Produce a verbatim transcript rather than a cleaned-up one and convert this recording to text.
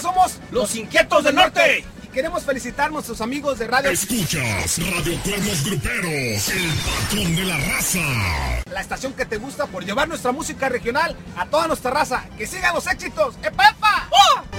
somos Los Inquietos del Norte. Y queremos felicitar a nuestros amigos de radio. Escuchas Radio Cuernos Gruperos, el patrón de la raza. La estación que te gusta por llevar nuestra música regional a toda nuestra raza. ¡Que sigan los éxitos! ¡Epa!